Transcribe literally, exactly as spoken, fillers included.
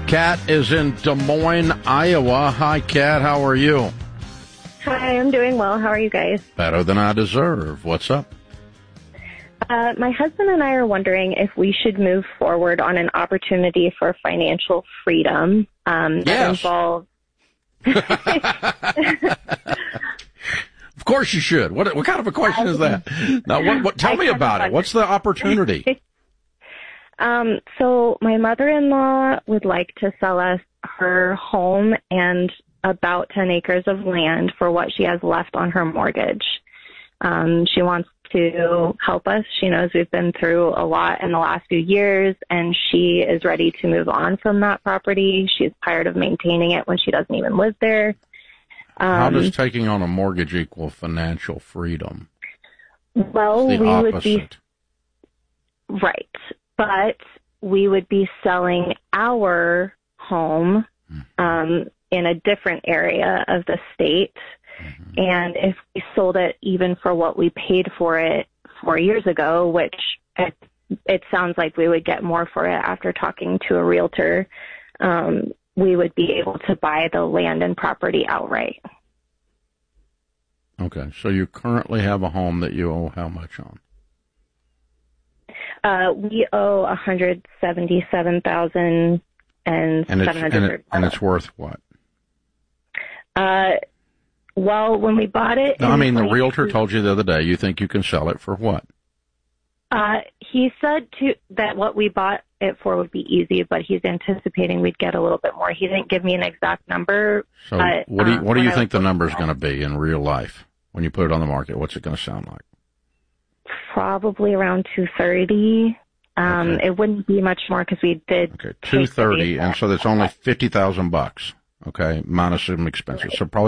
Kat is in Des Moines, Iowa. Hi, Kat. How are you? Hi, I'm doing well. How are you guys? Better than I deserve. What's up? Uh, my husband and I are wondering if we should move forward on an opportunity for financial freedom um, that Yes. involves. Of course you should. What what kind of a question is that? Now, what, what tell I me kind of about it. wonder. What's the opportunity? um, so my mother-in-law would like to sell us her home and about ten acres of land for what she has left on her mortgage. Um, she wants to help us. She knows we've been through a lot in the last few years, and she is ready to move on from that property. She's tired of maintaining it when she doesn't even live there. Um, How does taking on a mortgage equal financial freedom? well, It's the we opposite. would be right, but we would be selling our home um, in a different area of the state. Mm-hmm. And if we sold it even for what we paid for it four years ago, which it, it sounds like we would get more for it after talking to a realtor, um, we would be able to buy the land and property outright. Okay, so you currently have a home that you owe how much on? Uh, we owe one hundred seventy-seven thousand And it's, seven hundred. and, it, and it's worth what? Uh, well, when we bought it, No, I in mean, the twenty realtor told you the other day you think you can sell it for what? Uh, he said to, that what we bought it for would be easy, but he's anticipating we'd get a little bit more. He didn't give me an exact number. So but, what do you, um, what do you when I think the was number's looking going to be in real life when you put it on the market? What's it going to sound like? at Probably around two thirty. Um, Okay. It wouldn't be much more because we did. Okay, take two the thirty, base and so that's only fifty thousand bucks. Okay, minus some expenses. So probably